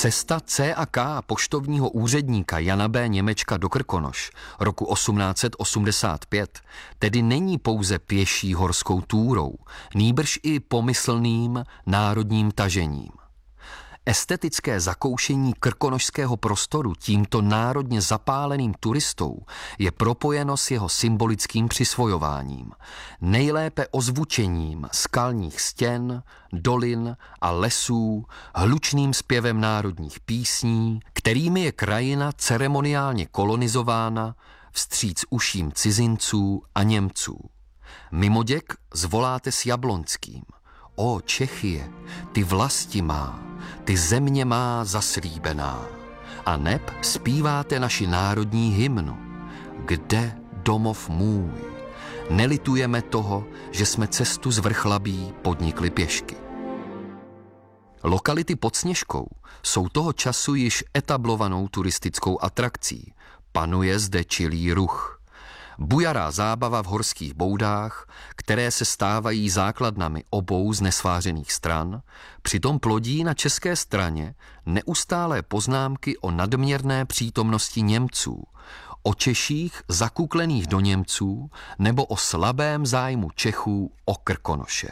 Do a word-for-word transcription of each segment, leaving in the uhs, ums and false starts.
Cesta C a K poštovního úředníka Jana B. Němečka do Krkonoš roku osmnáct set osmdesát pět tedy není pouze pěší horskou túrou, nýbrž i pomyslným národním tažením. Estetické zakoušení krkonošského prostoru tímto národně zapáleným turistou je propojeno s jeho symbolickým přisvojováním, nejlépe ozvučením skalních stěn, dolin a lesů, hlučným zpěvem národních písní, kterými je krajina ceremoniálně kolonizována vstříc uším cizinců a Němců. Mimoděk zvoláte s Jablonským: O Čechie, ty vlasti má, ty země má zaslíbená. A neb zpíváte naši národní hymnu: Kde domov můj? Nelitujeme toho, že jsme cestu z Vrchlabí podnikli pěšky. Lokality pod Sněžkou jsou toho času již etablovanou turistickou atrakcí. Panuje zde čilý ruch. Bujará zábava v horských boudách, které se stávají základnami obou z nesvářených stran, přitom plodí na české straně neustálé poznámky o nadměrné přítomnosti Němců, o Češích zakuklených do Němců nebo o slabém zájmu Čechů o Krkonoše.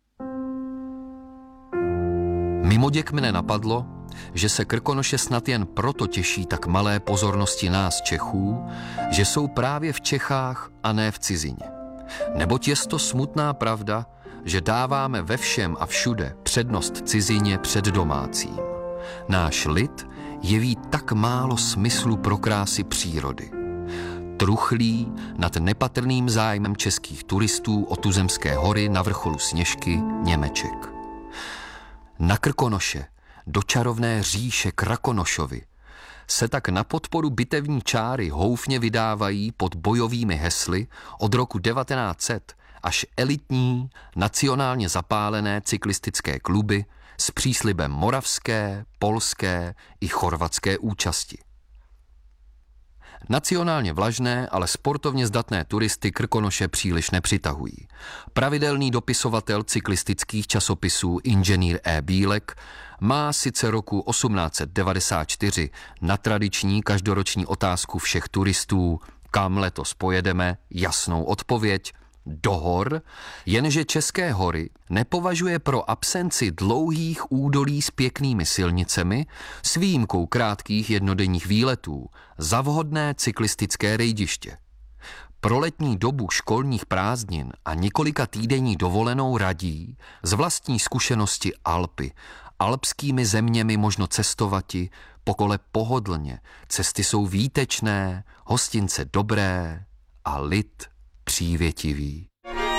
Mimoděk mne napadlo, že se Krkonoše snad jen proto těší tak malé pozornosti nás Čechů, že jsou právě v Čechách a ne v cizině. Neboť je to smutná pravda, že dáváme ve všem a všude přednost cizině před domácím. Náš lid jeví tak málo smyslu pro krásy přírody. Truchlí nad nepatrným zájmem českých turistů o tuzemské hory na vrcholu Sněžky Němeček. Na Krkonoše, do čarovné říše Krakonošovi, se tak na podporu bitevní čáry houfně vydávají pod bojovými hesly od roku devatenáct set až elitní, nacionálně zapálené cyklistické kluby s příslibem moravské, polské i chorvatské účasti. Nacionálně vlažné, ale sportovně zdatné turisty Krkonoše příliš nepřitahují. Pravidelný dopisovatel cyklistických časopisů inženýr E. Bílek má sice roku osmnáct set devadesát čtyři na tradiční každoroční otázku všech turistů, kam letos pojedeme, jasnou odpověď: do hor, jenže České hory nepovažuje pro absenci dlouhých údolí s pěknými silnicemi, s výjimkou krátkých jednodenních výletů, za vhodné cyklistické rejdiště. Pro letní dobu školních prázdnin a několika týdenní dovolenou radí z vlastní zkušenosti Alpy. Alpskými zeměmi možno cestovati, po kole pohodlně, cesty jsou výtečné, hostince dobré a lid přívětivý.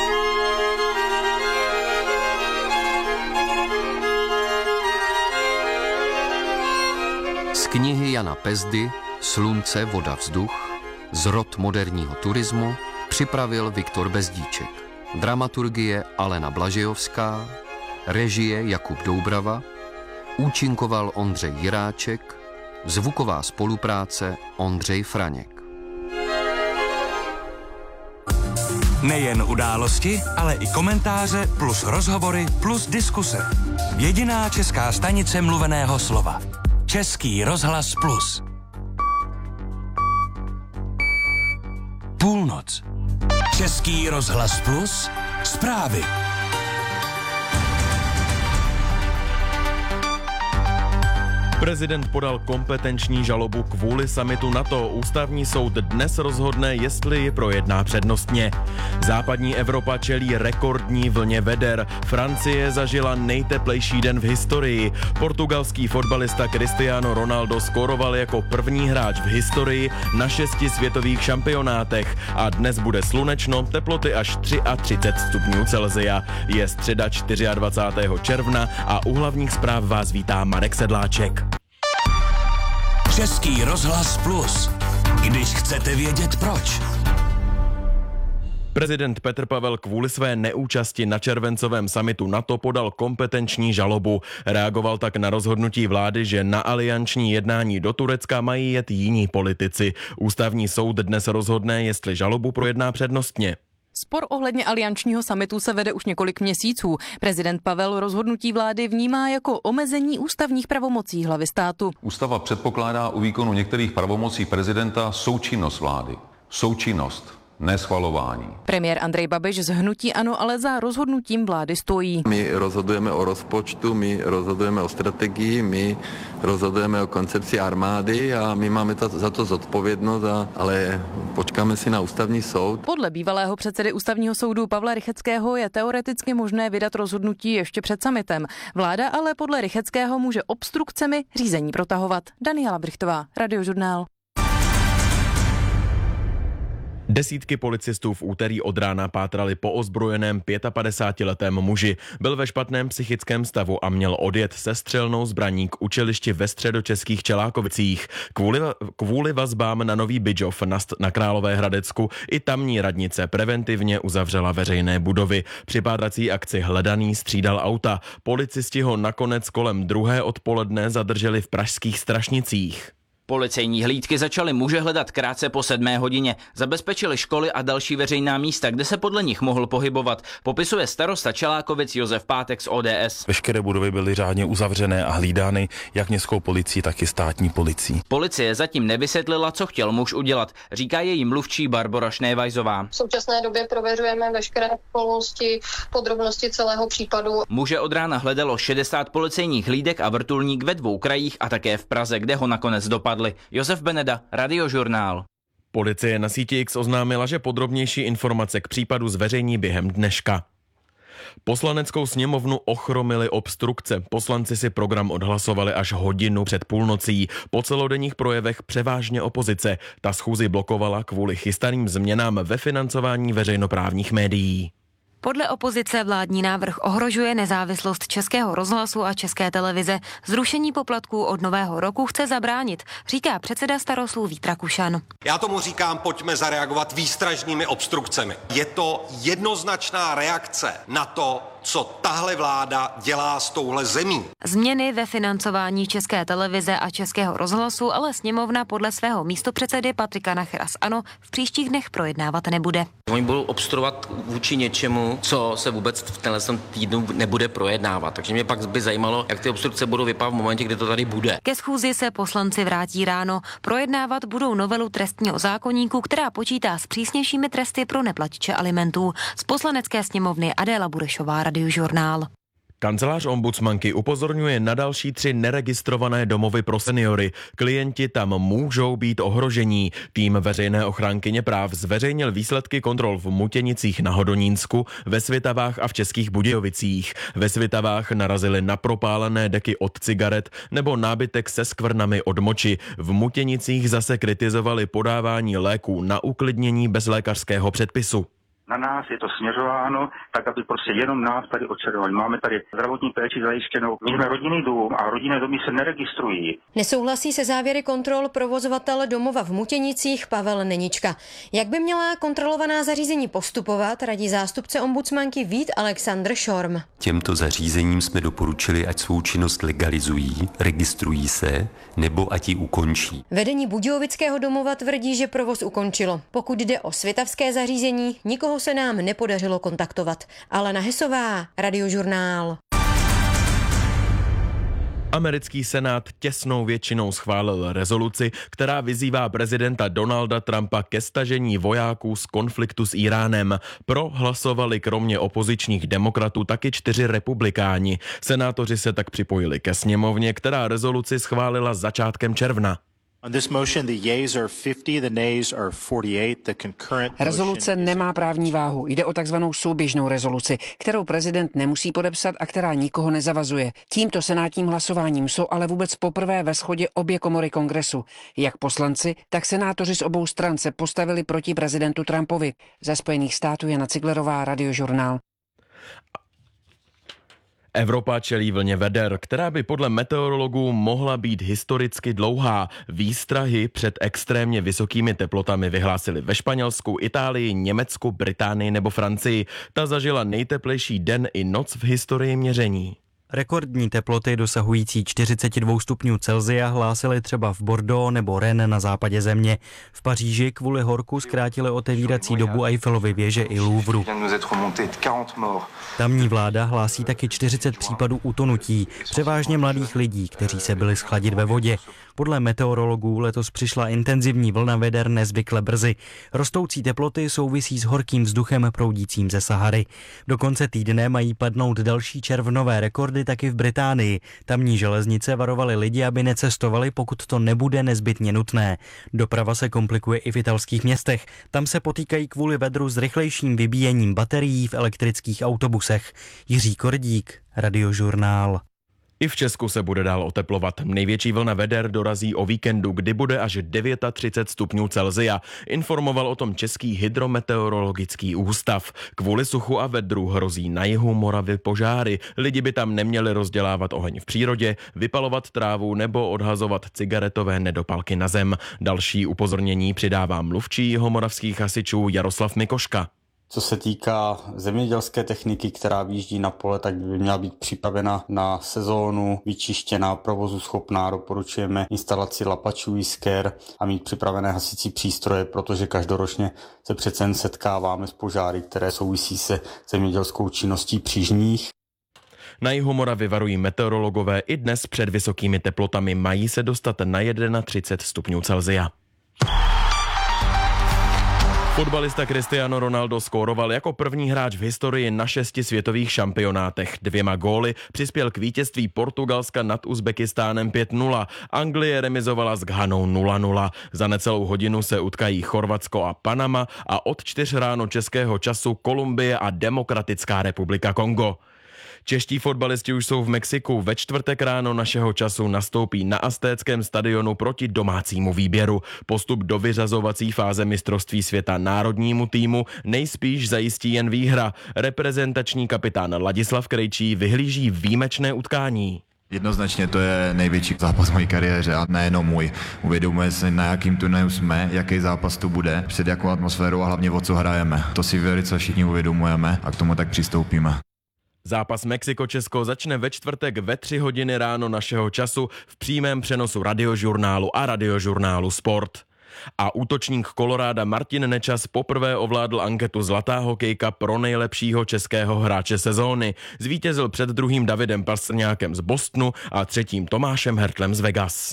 Z knihy Jana Pezdy Slunce, voda, vzduch, zrod moderního turismu připravil Viktor Bezdíček. Dramaturgie Alena Blažejovská, režie Jakub Doubrava, účinkoval Ondřej Jiráček, zvuková spolupráce Ondřej Franěk. Nejen události, ale i komentáře plus rozhovory plus diskuse. Jediná česká stanice mluveného slova. Český rozhlas plus. Půlnoc. Český rozhlas plus. Zprávy. Prezident podal kompetenční žalobu kvůli summitu NATO. Ústavní soud dnes rozhodne, jestli ji projedná přednostně. Západní Evropa čelí rekordní vlně veder. Francie zažila nejteplejší den v historii. Portugalský fotbalista Cristiano Ronaldo skóroval jako první hráč v historii na šesti světových šampionátech. A dnes bude slunečno, teploty až třicet tři stupňů Celsia. Je středa dvacátého čtvrtého června a u hlavních zpráv vás vítá Marek Sedláček. Český rozhlas plus. Když chcete vědět proč. Prezident Petr Pavel kvůli své neúčasti na červencovém summitu NATO podal kompetenční žalobu. Reagoval tak na rozhodnutí vlády, že na alianční jednání do Turecka mají jet jiní politici. Ústavní soud dnes rozhodne, jestli žalobu projedná přednostně. Spor ohledně aliančního summitu se vede už několik měsíců. Prezident Pavel rozhodnutí vlády vnímá jako omezení ústavních pravomocí hlavy státu. Ústava předpokládá u výkonu některých pravomocí prezidenta součinnost vlády. Součinnost. Neschvalování. Premiér Andrej Babiš z hnutí ANO ale za rozhodnutím vlády stojí. My rozhodujeme o rozpočtu, my rozhodujeme o strategii, my rozhodujeme o koncepci armády a my máme ta, za to zodpovědnost, a, ale počkáme si na ústavní soud. Podle bývalého předsedy ústavního soudu Pavla Rycheckého je teoreticky možné vydat rozhodnutí ještě před summitem. Vláda ale podle Rycheckého může obstrukcemi řízení protahovat. Daniela Brichtová, Radiožurnál. Desítky policistů v úterý od rána pátrali po ozbrojeném pětapadesátiletém muži. Byl ve špatném psychickém stavu a měl odjet se střelnou zbraní k učilišti ve středočeských Čelákovicích. Kvůli, kvůli vazbám na Nový Bydžov na, na Královéhradecku i tamní radnice preventivně uzavřela veřejné budovy. Při pátrací akci Hledaný střídal auta. Policisti ho nakonec kolem druhé odpoledne zadrželi v pražských Strašnicích. Policejní hlídky začaly muže hledat krátce po sedmé hodině. Zabezpečili školy a další veřejná místa, kde se podle nich mohl pohybovat, popisuje starosta Čelákovic Josef Pátek z O D S. Veškeré budovy byly řádně uzavřené a hlídány jak městskou policií, tak i státní policií. Policie zatím nevysvětlila, co chtěl muž udělat, říká její mluvčí Barbora Šnévajzová. V současné době prověřujeme veškeré okolnosti, podrobnosti celého případu. Muže od rána hledalo šedesát policejních hlídek a vrtulník ve dvou krajích a také v Praze, kde ho nakonec dopadl. Josef Beneda, Radiožurnál. Policie na síti X oznámila, že podrobnější informace k případu zveřejní během dneška. Poslaneckou sněmovnu ochromily obstrukce. Poslanci si program odhlasovali až hodinu před půlnocí. Po celodenních projevech převážně opozice. Ta schůzi blokovala kvůli chystaným změnám ve financování veřejnoprávních médií. Podle opozice vládní návrh ohrožuje nezávislost Českého rozhlasu a České televize. Zrušení poplatků od nového roku chce zabránit, říká předseda Starostů Vít Rakušan. Já tomu říkám, pojďme zareagovat výstražnými obstrukcemi. Je to jednoznačná reakce na to, co tahle vláda dělá s touhle zemí. Změny ve financování České televize a Českého rozhlasu ale sněmovna podle svého místopředsedy Patrika Nachera z ANO v příštích dnech projednávat nebude. Oni budou obstruovat vůči něčemu, co se vůbec v tenhle týdnu nebude projednávat. Takže mě pak by zajímalo, jak ty obstrukce budou vypadat v momentě, kdy to tady bude. Ke schůzi se poslanci vrátí ráno. Projednávat budou novelu trestního zákoníku, která počítá s přísnějšími tresty pro neplatiče alimentů. Z poslanecké sněmovny Adéla Burešová, Radiožurnál. Kancelář ombudsmanky upozorňuje na další tři neregistrované domovy pro seniory. Klienti tam můžou být ohrožení. Tým veřejné ochránkyně práv zveřejnil výsledky kontrol v Mutěnicích na Hodonínsku, ve Svitavách a v Českých Budějovicích. Ve Svitavách narazili na propálené deky od cigaret nebo nábytek se skvrnami od moči. V Mutěnicích zase kritizovali podávání léků na uklidnění bez lékařského předpisu. Na nás je to směřováno, tak aby prostě jenom nás tady očarovali. Máme tady zdravotní péči zajištěnou. My jsme rodinný dům a rodinné domy se neregistrují. Nesouhlasí se závěry kontrol provozovatel domova v Mutěnicích Pavel Nenička. Jak by měla kontrolovaná zařízení postupovat, radí zástupce ombudsmanky Vít Alexandr Šorm. Těmto zařízením jsme doporučili, ať svou činnost legalizují, registrují se, nebo ať ji ukončí. Vedení Budějovického domova tvrdí, že provoz ukončilo. Pokud jde o svitavské zařízení, nikoho se nám nepodařilo kontaktovat. Alena Hesová, Radiožurnál. Americký senát těsnou většinou schválil rezoluci, která vyzývá prezidenta Donalda Trumpa ke stažení vojáků z konfliktu s Íránem. Pro hlasovali kromě opozičních demokratů taky čtyři republikáni. Senátoři se tak připojili ke sněmovně, která rezoluci schválila začátkem června. Rezoluce nemá právní váhu. Jde o takzvanou souběžnou rezoluci, kterou prezident nemusí podepsat a která nikoho nezavazuje. Tímto senátním hlasováním jsou ale vůbec poprvé ve shodě obě komory kongresu. Jak poslanci, tak senátoři z obou stran se postavili proti prezidentu Trumpovi. Ze Spojených států Jana Ciglerová, Radiožurnál. Evropa čelí vlně veder, která by podle meteorologů mohla být historicky dlouhá. Výstrahy před extrémně vysokými teplotami vyhlásili ve Španělsku, Itálii, Německu, Británii nebo Francii. Ta zažila nejteplejší den i noc v historii měření. Rekordní teploty dosahující čtyřicet dva stupňů Celsia hlásili třeba v Bordeaux nebo Rennes na západě země. V Paříži kvůli horku zkrátili otevírací dobu Eiffelovy věže i Louvru. Tamní vláda hlásí taky čtyřicet případů utonutí, převážně mladých lidí, kteří se byli schladit ve vodě. Podle meteorologů letos přišla intenzivní vlna veder nezvykle brzy. Rostoucí teploty souvisí s horkým vzduchem proudícím ze Sahary. Do konce týdne mají padnout další červnové rekordy taky v Británii. Tamní železnice varovaly lidi, aby necestovali, pokud to nebude nezbytně nutné. Doprava se komplikuje i v italských městech. Tam se potýkají kvůli vedru s rychlejším vybíjením baterií v elektrických autobusech. Jiří Kordík, Radiožurnál. I v Česku se bude dál oteplovat. Největší vlna veder dorazí o víkendu, kdy bude až třicet devět stupňů Celsia. Informoval o tom Český hydrometeorologický ústav. Kvůli suchu a vedru hrozí na jihu Moravy požáry. Lidi by tam neměli rozdělávat oheň v přírodě, vypalovat trávu nebo odhazovat cigaretové nedopalky na zem. Další upozornění přidává mluvčí jihomoravských hasičů Jaroslav Mikoška. Co se týká zemědělské techniky, která vyjíždí na pole, tak by měla být připravena na sezónu, vyčištěná, provozu schopná. Doporučujeme instalaci lapačů jisker a mít připravené hasicí přístroje, protože každoročně se přece jen setkáváme s požáry, které souvisí se zemědělskou činností přížních. Na jihu Moravy varují meteorologové i dnes před vysokými teplotami. Mají se dostat na třicet jedna stupňů Celsia. Fotbalista Cristiano Ronaldo skóroval jako první hráč v historii na šesti světových šampionátech. Dvěma góly přispěl k vítězství Portugalska nad Uzbekistánem pět nula. Anglie remizovala s Ghanou nula nula. Za necelou hodinu se utkají Chorvatsko a Panama a od čtyř ráno českého času Kolumbie a Demokratická republika Kongo. Čeští fotbalisti už jsou v Mexiku. Ve čtvrtek ráno našeho času nastoupí na Aztéckém stadionu proti domácímu výběru. Postup do vyřazovací fáze mistrovství světa národnímu týmu nejspíš zajistí jen výhra. Reprezentační kapitán Ladislav Krejčí vyhlíží výjimečné utkání. Jednoznačně to je největší zápas v mojí kariéře a nejenom můj. Uvědomuje se, na jakým turnaji jsme, jaký zápas to bude, před jakou atmosférou a hlavně o co hrajeme. To si velice všichni uvědomujeme a k tomu tak přistoupíme. Zápas Mexiko-Česko začne ve čtvrtek ve tři hodiny ráno našeho času v přímém přenosu Radiožurnálu a Radiožurnálu Sport. A útočník Koloráda Martin Nečas poprvé ovládl anketu Zlatá hokejka pro nejlepšího českého hráče sezóny. Zvítězil před druhým Davidem Pastrňákem z Bostonu a třetím Tomášem Hertlem z Vegas.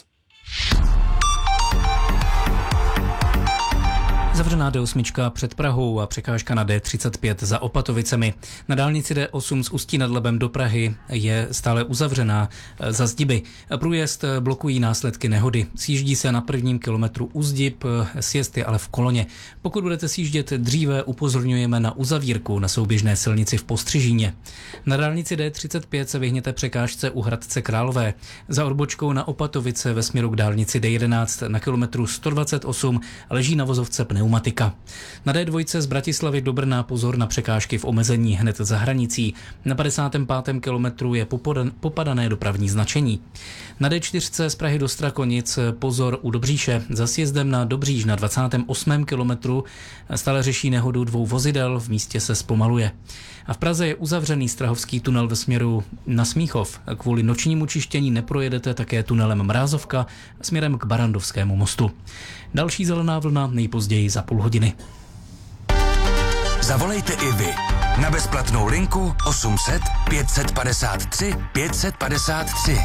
Zavřená D osm před Prahou a překážka na D třicet pět za Opatovicemi. Na dálnici D osm z Ústí nad Labem do Prahy je stále uzavřená za Zdiby. Průjezd blokují následky nehody. Sjíždí se na prvním kilometru u Zdib, sjezd je ale v koloně. Pokud budete sjíždět dříve, upozorňujeme na uzavírku na souběžné silnici v Postřižíně. Na dálnici D třicet pět se vyhněte překážce u Hradce Králové. Za odbočkou na Opatovice ve směru k dálnici D jedenáct na kilometru sto dvacet osm leží na vozovce pneumatika. Na D dva z Bratislavy do Brna pozor na překážky v omezení hned za hranicí. Na padesátém pátém kilometru je popodan, popadané dopravní značení. Na D čtyři z Prahy do Strakonic pozor u Dobříše. Za sjezdem na Dobříž na dvacátém osmém kilometru stále řeší nehodu dvou vozidel, v místě se zpomaluje. A v Praze je uzavřený Strahovský tunel ve směru na Smíchov. Kvůli nočnímu čištění neprojedete také tunelem Mrázovka směrem k Barandovskému mostu. Další zelená vlna nejpozději za půl hodiny. Zavolejte i vy na bezplatnou linku osm set pět set padesát tři pět set padesát tři.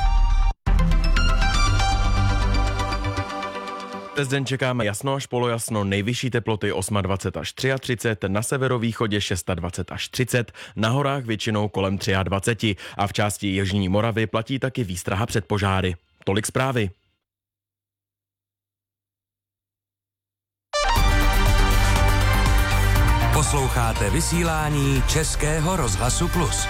Dnes den čekáme jasno až polojasno, nejvyšší teploty dvacet osm až třicet tři, na severovýchodě dvacet šest až třicet, na horách většinou kolem dvacet tři a v části jižní Moravy platí taky výstraha před požáry. Tolik zprávy. Posloucháte vysílání Českého rozhlasu Plus.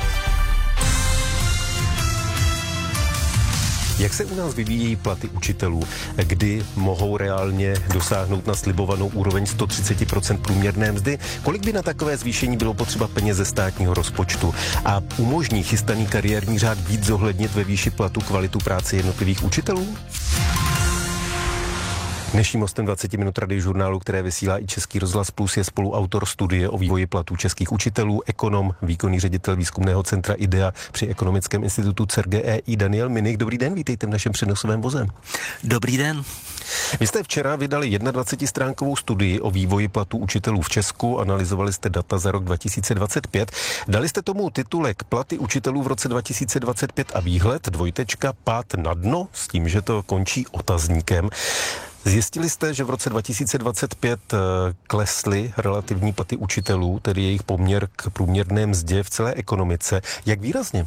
Jak se u nás vyvíjí platy učitelů? Kdy mohou reálně dosáhnout na slibovanou úroveň sto třicet procent průměrné mzdy? Kolik by na takové zvýšení bylo potřeba peněz ze státního rozpočtu? A umožní chystaný kariérní řád víc zohlednit ve výši platu kvalitu práce jednotlivých učitelů? Dnešním hostem dvacet minut Radiožurnálu, které vysílá i Český rozhlas Plus, je spoluautor studie o vývoji platů českých učitelů, ekonom, výkonný ředitel výzkumného centra IDEA při Ekonomickém institutu C E R G E I Daniel Minik. Dobrý den, vítejte v našem přenosovém voze. Dobrý den. Vy jste včera vydali dvacetistránkovou studii o vývoji platů učitelů v Česku, analyzovali jste data za rok dva tisíce dvacet pět. Dali jste tomu titulek Platy učitelů v roce dva tisíce dvacet pět a výhled, dvojtečka, pád na dno, s tím, že to končí otazníkem. Zjistili jste, že v roce dva tisíce dvacet pět klesly relativní platy učitelů, tedy jejich poměr k průměrné mzdě v celé ekonomice. Jak výrazně?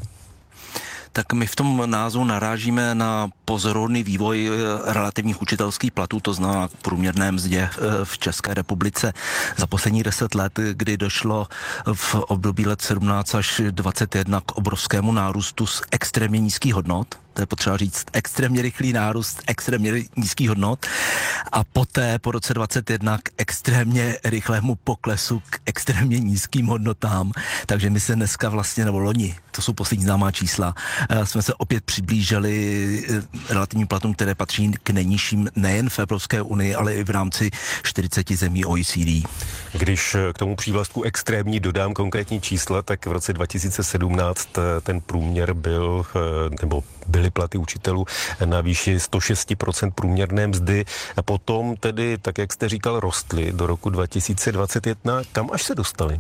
Tak my v tom názvu narážíme na pozoruhodný vývoj relativních učitelských platů, to znamená k průměrné mzdě v České republice za poslední deset let, kdy došlo v období let sedmnáct až dvacet jedna k obrovskému nárůstu z extrémně nízkých hodnot. To je potřeba říct, extrémně rychlý nárůst extrémně nízkých hodnot a poté po roce dvacet jedna k extrémně rychlému poklesu k extrémně nízkým hodnotám. Takže my se dneska vlastně, nebo loni, to jsou poslední známá čísla, jsme se opět přiblížili relativním platům, které patří k nejnižším nejen v Evropské unii, ale i v rámci čtyřiceti zemí O E C D. Když k tomu přívlastku extrémní dodám konkrétní čísla, tak v roce dva tisíce sedmnáct ten průměr byl, nebo byly platy učitelů na výši sto šest procent průměrné mzdy. A potom tedy, tak jak jste říkal, rostly do roku dva tisíce dvacet jedna. Kam až se dostali?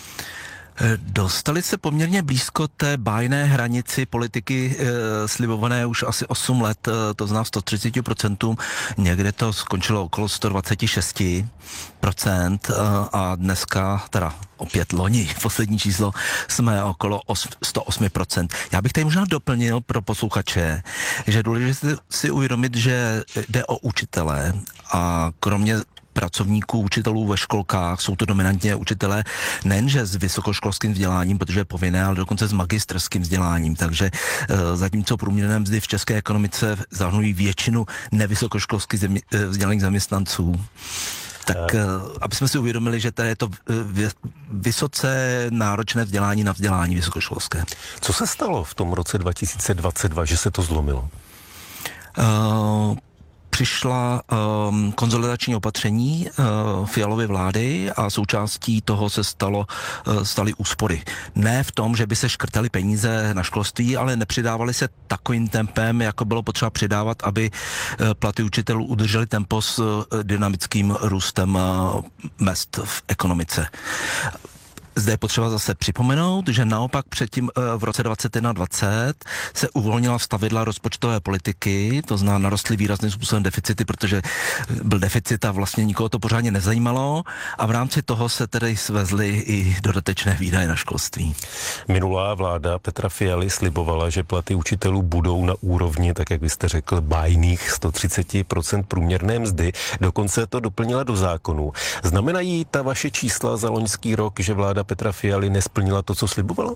Dostali se poměrně blízko té bájné hranici politiky e, slibované už asi osm let, e, to znamená sto třicet procent, někde to skončilo okolo sto dvacet šest procent e, a dneska, teda opět loni, poslední číslo, jsme okolo sto osm procent. Já bych tady možná doplnil pro posluchače, že je důležité si uvědomit, že jde o učitele a kromě pracovníků, učitelů ve školkách, jsou to dominantně učitelé nejenže s vysokoškolským vzděláním, protože je povinné, ale dokonce s magisterským vzděláním. Takže e, zatímco průměrné mzdy v české ekonomice zahrnují většinu nevysokoškolsky země, e, vzdělaných zaměstnanců, tak e, aby jsme si uvědomili, že tady je to e, vysoce náročné vzdělání na vzdělání vysokoškolské. Co se stalo v tom roce dva tisíce dvacet dva, že se to zlomilo? Uh, Přišla um, konsolidační opatření uh, Fialovy vlády a součástí toho se stalo, uh, staly úspory. Ne v tom, že by se škrtaly peníze na školství, ale nepřidávaly se takovým tempem, jako bylo potřeba přidávat, aby uh, platy učitelů udržely tempo s uh, dynamickým růstem uh, mezd v ekonomice. Zde je potřeba zase připomenout, že naopak předtím v roce dvacet jedna dvacet se uvolnila stavidla rozpočtové politiky, to znamená narostly výrazným způsobem deficity, protože byl deficit a vlastně nikoho to pořádně nezajímalo a v rámci toho se tedy svezly i dodatečné výdaje na školství. Minulá vláda Petra Fialy slibovala, že platy učitelů budou na úrovni, tak jak vy jste řekl, bájných sto třicet procent průměrné mzdy. Dokonce to doplnila do zákonu. Znamenají ta vaše čísla za loňský rok, že vláda Petra Fialy nesplnila to, co slibovala?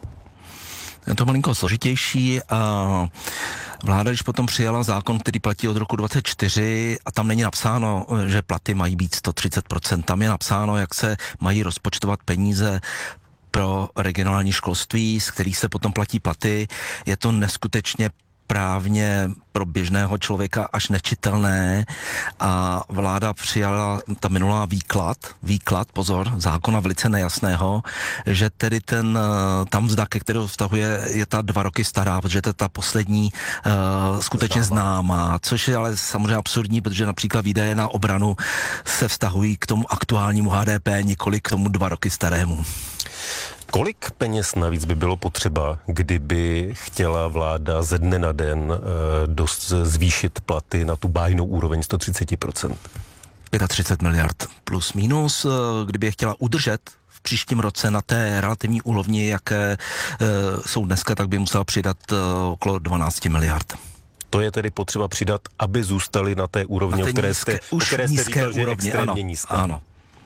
Je to malinko složitější a vláda, když potom přijala zákon, který platí od roku dvacet čtyři a tam není napsáno, že platy mají být sto třicet procent, tam je napsáno, jak se mají rozpočtovat peníze pro regionální školství, z kterých se potom platí platy. Je to neskutečně právně pro běžného člověka až nečitelné a vláda přijala ta minulá výklad, výklad, pozor, zákona velice nejasného, že tedy ten, tam mzda, ke kterou vztahuje, je ta dva roky stará, protože to je ta poslední uh, skutečně známá, což je ale samozřejmě absurdní, protože například výdaje na obranu se vztahují k tomu aktuálnímu H D P, nikoli k tomu dva roky starému. Kolik peněz navíc by bylo potřeba, kdyby chtěla vláda ze dne na den e, dost zvýšit platy na tu bájnou úroveň sto třicet procent? třicet pět miliard plus minus, kdyby je chtěla udržet v příštím roce na té relativní úrovni, jaké e, jsou dneska, tak by musela přidat e, okolo dvanáct miliard. To je tedy potřeba přidat, aby zůstali na té úrovni, na o které nízké, jste, už o které jste nízké říkal, že je úrovni, extrémně ano, nízká. Ano.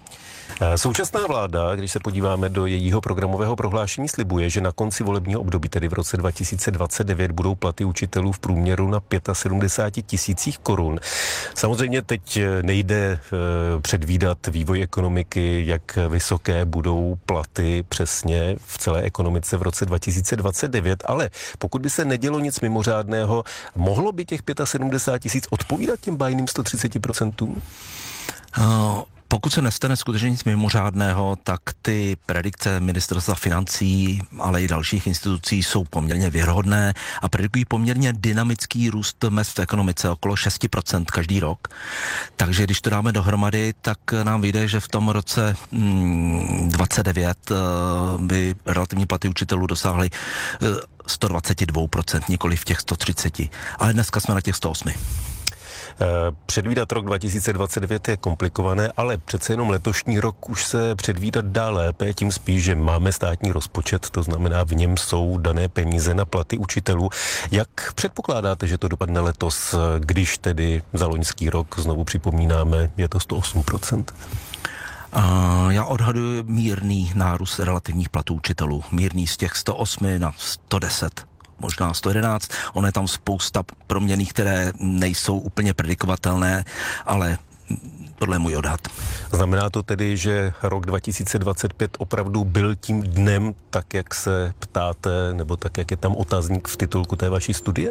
Současná vláda, když se podíváme do jejího programového prohlášení, slibuje, že na konci volebního období, tedy v roce dva tisíce dvacet devět, budou platy učitelů v průměru na sedmdesát pět tisících korun. Samozřejmě teď nejde předvídat vývoj ekonomiky, jak vysoké budou platy přesně v celé ekonomice v roce dva tisíce dvacet devět, ale pokud by se nedělo nic mimořádného, mohlo by těch sedmdesát pět tisíc odpovídat těm bájným sto třicet procentům? Uh... Pokud se nestane skutečně nic mimořádného, tak ty predikce ministerstva financí, ale i dalších institucí jsou poměrně věrohodné a predikují poměrně dynamický růst mezd v ekonomice, okolo šest procent každý rok. Takže když to dáme dohromady, tak nám vyjde, že v tom roce hmm, dvacet devět by relativní platy učitelů dosáhly sto dvacet dva procent, nikoli v těch sto třicet. Ale dneska jsme na těch sto osm. Předvídat rok dva tisíce dvacet devět je komplikované, ale přece jenom letošní rok už se předvídat dá lépe, tím spíš, že máme státní rozpočet, to znamená v něm jsou dané peníze na platy učitelů. Jak předpokládáte, že to dopadne letos, když tedy za loňský rok, znovu připomínáme, je to sto osm procent? Uh, já odhaduji mírný nárůst relativních platů učitelů. Mírný z těch sto osm na sto deset. Možná sto jedenáct, ono je tam spousta proměnných, které nejsou úplně predikovatelné, ale tohle je můj odhad. Znamená to tedy, že rok dva tisíce dvacet pět opravdu byl tím dnem, tak jak se ptáte, nebo tak jak je tam otazník v titulku té vaší studie?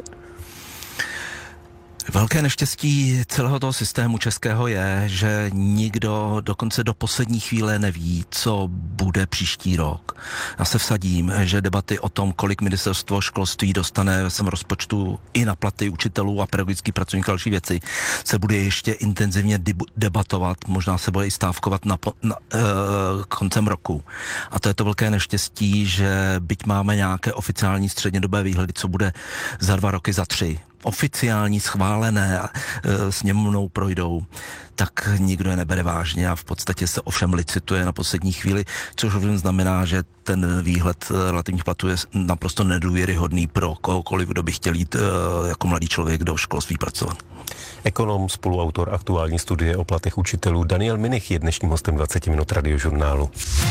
Velké neštěstí celého toho systému českého je, že nikdo dokonce do poslední chvíle neví, co bude příští rok. Já se vsadím, že debaty o tom, kolik ministerstvo školství dostane ve svém rozpočtu i na platy učitelů a pedagogických pracovníků a další věci, se bude ještě intenzivně debatovat, možná se bude i stávkovat na, na uh, koncem roku. A to je to velké neštěstí, že byť máme nějaké oficiální střednědobé výhledy, co bude za dva roky, za tři, oficiální, schválené e, sněmovnou projdou, tak nikdo je nebere vážně a v podstatě se ovšem licituje na poslední chvíli, což ovšem znamená, že ten výhled relativních platů je naprosto nedůvěryhodný pro kohokoliv, kdo by chtěl jít e, jako mladý člověk do školství pracovat. Ekonom, spoluautor aktuální studie o platech učitelů Daniel Minich je dnešním hostem dvacet minut Radiožurnálu.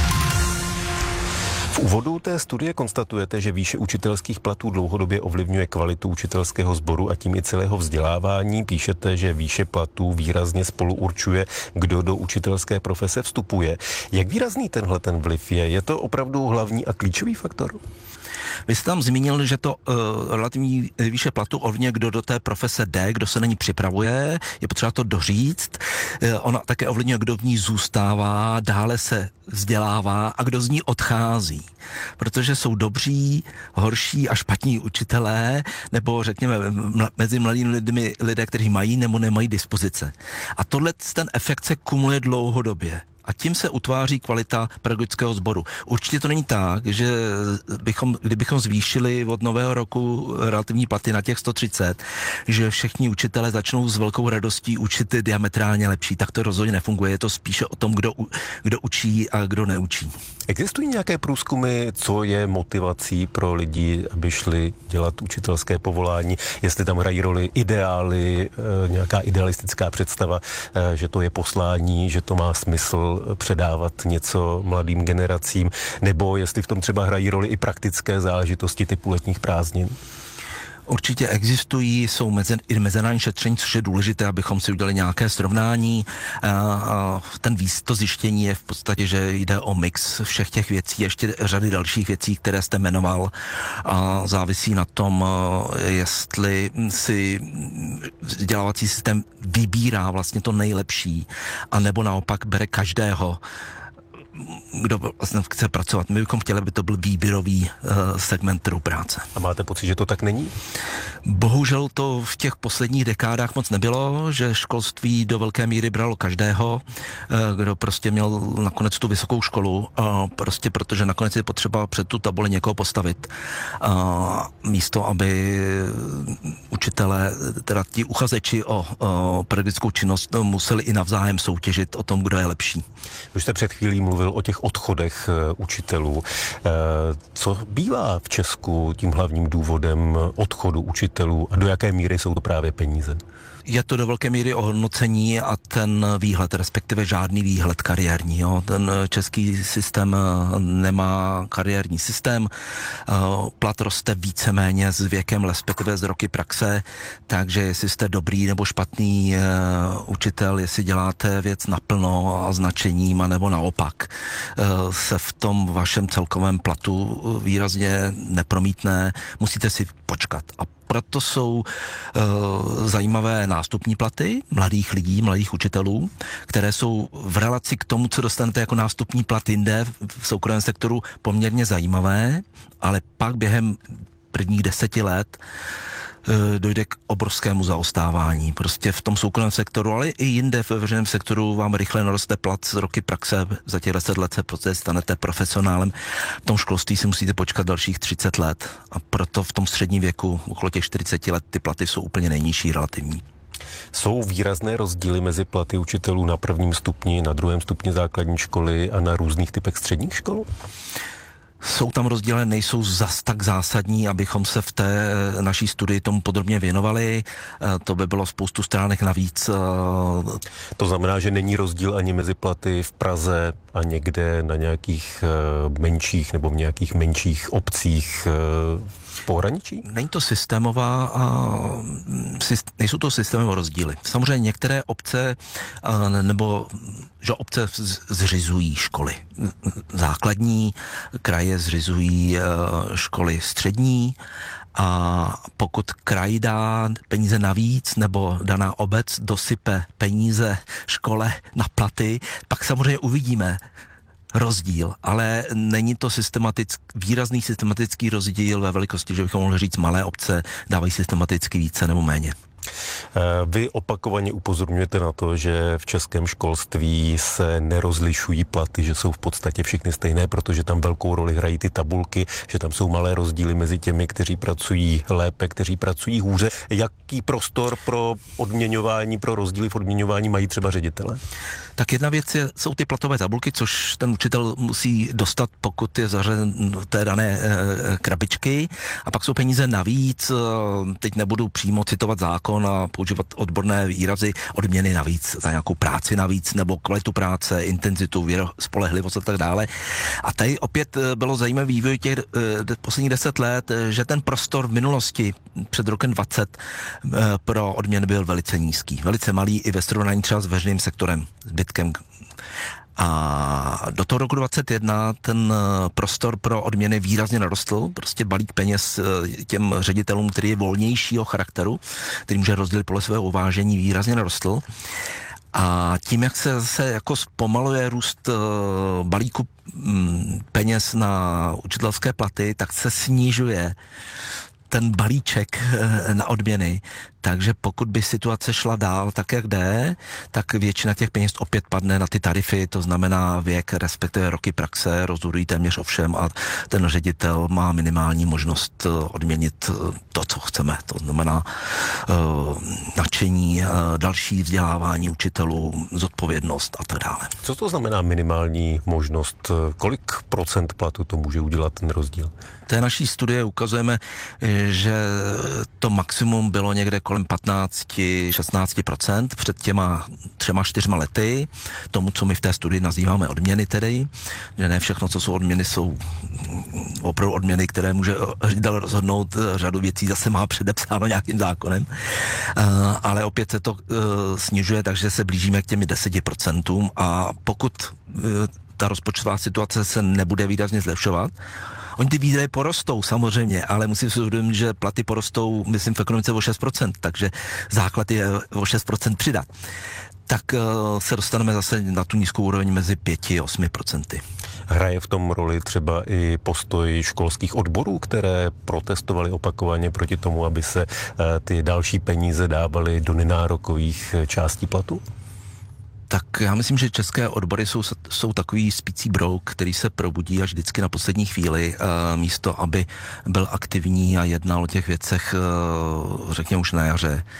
V úvodu té studie konstatujete, že výše učitelských platů dlouhodobě ovlivňuje kvalitu učitelského sboru a tím i celého vzdělávání. Píšete, že výše platů výrazně spolu určuje, kdo do učitelské profese vstupuje. Jak výrazný tenhle ten vliv je? Je to opravdu hlavní a klíčový faktor? Vy jste tam zmínil, že to uh, relativní výše platu ovlivňuje, kdo do té profese jde, kdo se na ní připravuje, je potřeba to doříct. Uh, ona také ovlivňuje, kdo v ní zůstává, dále se vzdělává a kdo z ní odchází. Protože jsou dobří, horší a špatní učitelé, nebo řekněme mla, mezi mladými lidmi lidé, kteří mají nebo nemají dispozice. A tohle ten efekt se kumuluje dlouhodobě. A tím se utváří kvalita pedagogického sboru. Určitě to není tak, že bychom, kdybychom zvýšili od nového roku relativní platy na těch sto třicet, že všichni učitelé začnou s velkou radostí učit diametrálně lepší. Tak to rozhodně nefunguje. Je to spíše o tom, kdo, kdo učí a kdo neučí. Existují nějaké průzkumy, co je motivací pro lidi, aby šli dělat učitelské povolání? Jestli tam hrají roli ideály, nějaká idealistická představa, že to je poslání, že to má smysl předávat něco mladým generacím, nebo jestli v tom třeba hrají roli i praktické záležitosti typu letních prázdnin? Určitě existují, jsou mezi, i mezinárodní šetření, což je důležité, abychom si udělali nějaké srovnání. A, a ten výz, to zjištění je v podstatě, že jde o mix všech těch věcí, ještě řady dalších věcí, které jste jmenoval. A závisí na tom, jestli si vzdělávací systém vybírá vlastně to nejlepší, anebo naopak bere každého, kdo vlastně chce pracovat. My bychom chtěli, aby to byl výběrový uh, segment trhu práce. A máte pocit, že to tak není? Bohužel to v těch posledních dekádách moc nebylo, že školství do velké míry bralo každého, uh, kdo prostě měl nakonec tu vysokou školu, uh, prostě protože nakonec je potřeba před tu tabuli někoho postavit. Uh, místo, aby učitelé, teda ti uchazeči o, o pedagogickou činnost museli i navzájem soutěžit o tom, kdo je lepší. Už jste před chvílí mluvil mluvil o těch odchodech učitelů. Co bývá v Česku tím hlavním důvodem odchodu učitelů a do jaké míry jsou to právě peníze? Je to do velké míry ohodnocení a ten výhled, respektive žádný výhled kariérní. Jo. Ten český systém nemá kariérní systém, plat roste víceméně s věkem, respektive z roky praxe, takže jestli jste dobrý nebo špatný učitel, jestli děláte věc naplno a značením, nebo naopak se v tom vašem celkovém platu výrazně nepromítne, musíte si počkat. A proto jsou uh, zajímavé nástupní platy mladých lidí, mladých učitelů, které jsou v relaci k tomu, co dostanete jako nástupní plat jinde v soukromém sektoru, poměrně zajímavé, ale pak během prvních deseti let uh, dojde k obrovskému zaostávání. Prostě v tom soukromém sektoru, ale i jinde ve veřejném sektoru vám rychle naroste plat z roky praxe, za těch deset let se prostě stanete profesionálem. V tom školství si musíte počkat dalších třicet let a proto v tom středním věku, okolo těch čtyřicet let, ty platy jsou úplně nejnižší relativní. Jsou výrazné rozdíly mezi platy učitelů na prvním stupni, na druhém stupni základní školy a na různých typech středních škol? Jsou tam rozdíly, nejsou zas tak zásadní, abychom se v té naší studii tomu podrobně věnovali. To by bylo spoustu stránek navíc. To znamená, že není rozdíl ani mezi platy v Praze a někde na nějakých menších nebo v nějakých menších obcích v pohraničí? Není to systémová, nejsou to systémové rozdíly. Samozřejmě některé obce nebo že obce zřizují školy základní, kraje zřizují školy střední a pokud kraj dá peníze navíc nebo daná obec dosype peníze škole na platy, pak samozřejmě uvidíme rozdíl, ale není to systematický, výrazný systematický rozdíl ve velikosti, že bychom mohli říct, malé obce dávají systematicky více nebo méně. Vy opakovaně upozorňujete na to, že v českém školství se nerozlišují platy, že jsou v podstatě všechny stejné, protože tam velkou roli hrají ty tabulky, že tam jsou malé rozdíly mezi těmi, kteří pracují lépe, kteří pracují hůře. Jaký prostor pro odměňování, pro rozdíly v odměňování mají třeba ředitele? Tak jedna věc je, jsou ty platové tabulky, což ten učitel musí dostat, pokud je zařazen do té dané e, krabičky. A pak jsou peníze navíc, teď nebudu přímo citovat zákon a používat odborné výrazy, odměny navíc za nějakou práci navíc, nebo kvalitu práce, intenzitu, věro, spolehlivost a tak dále. A tady opět bylo zajímavý vývoj těch e, posledních deset let, že ten prostor v minulosti před rokem dvacet e, pro odměny byl velice nízký, velice malý i ve srovnání třeba s veřejným sektorem, zbytkem. A do toho roku dvacet jedna ten prostor pro odměny výrazně narostl, prostě balík peněz těm ředitelům, který je volnějšího charakteru, který může rozdělit podle svého uvážení, výrazně narostl. A tím, jak se zase jako zpomaluje růst balíku peněz na učitelské platy, tak se snižuje ten balíček na odměny. Takže pokud by situace šla dál tak, jak jde, tak většina těch peněz opět padne na ty tarify, to znamená věk, respektive roky praxe, rozhodují téměř o všem a ten ředitel má minimální možnost odměnit to, co chceme. To znamená uh, nadšení, uh, další vzdělávání učitelů, zodpovědnost a tak dále. Co to znamená minimální možnost? Kolik procent platu to může udělat ten rozdíl? V té naší studie ukazujeme, že to maximum bylo někde kolem patnáct až šestnáct procent před těma třema, čtyřma lety, tomu, co my v té studii nazýváme odměny tedy, že ne všechno, co jsou odměny, jsou opravdu odměny, které může ředitel rozhodnout, řadu věcí zase má předepsáno nějakým zákonem, ale opět se to snižuje, takže se blížíme k těmi deseti procentům a pokud ta rozpočtová situace se nebude výrazně zlepšovat, oni ty výdaje porostou samozřejmě, ale musím si uvědomit, že platy porostou, myslím, v ekonomice o šest procent, takže základ je o šest procent přidat. Tak uh, se dostaneme zase na tu nízkou úroveň mezi pět a osm procenty. Hraje v tom roli třeba i postoj školských odborů, které protestovaly opakovaně proti tomu, aby se uh, ty další peníze dávaly do nenárokových částí platu? Tak já myslím, že české odbory jsou, jsou takový spící brouk, který se probudí až vždycky na poslední chvíli, uh, místo aby byl aktivní a jednal o těch věcech, uh, řekněme už na jaře.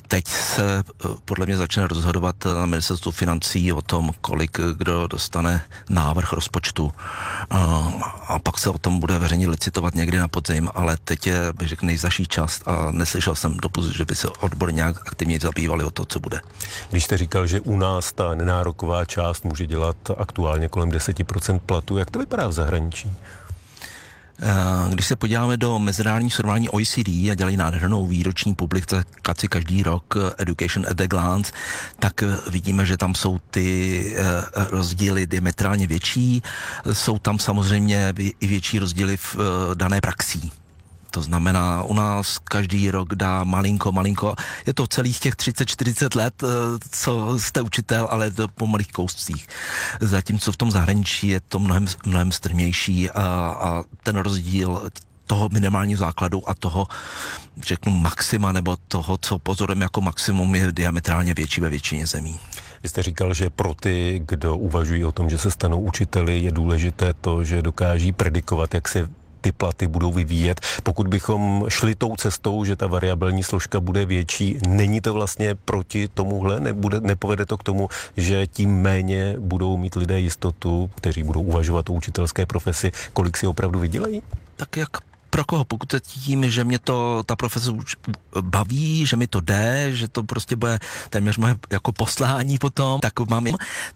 teď se podle mě začne rozhodovat na ministerstvu financí o tom, kolik kdo dostane návrh rozpočtu. A pak se o tom bude veřejně licitovat někdy na podzim, ale teď je, bych řekl, nejzaší čas a neslyšel jsem doposud, že by se odbory nějak aktivně zabývali o to, co bude. Když jste říkal, že u nás ta nenároková část může dělat aktuálně kolem deset procent platu, jak to vypadá v zahraničí? Když se podíváme do mezinárodní srovnání O E C D a dělají nádhernou výroční publikaci každý rok Education at a Glance, tak vidíme, že tam jsou ty rozdíly diametrálně větší. Jsou tam samozřejmě i větší rozdíly v dané praxí. To znamená, u nás každý rok dá malinko, malinko. Je to celých těch třicet čtyřicet let, co jste učitel, ale to po malých kouscích. Zatímco v tom zahraničí je to mnohem, mnohem strmější a, a ten rozdíl toho minimálního základu a toho, řeknu, maxima, nebo toho, co pozorujeme jako maximum, je diametrálně větší ve většině zemí. Vy jste říkal, že pro ty, kdo uvažují o tom, že se stanou učiteli, je důležité to, že dokáží predikovat, jak se ty platy budou vyvíjet. Pokud bychom šli tou cestou, že ta variabilní složka bude větší, není to vlastně proti tomuhle? Nebude, nepovede to k tomu, že tím méně budou mít lidé jistotu, kteří budou uvažovat o učitelské profesi, kolik si opravdu vydělají? Tak jak pro koho? Pokud se tím, že mě to ta profese už baví, že mi to jde, že to prostě bude téměř moje jako poslání potom, tak mám,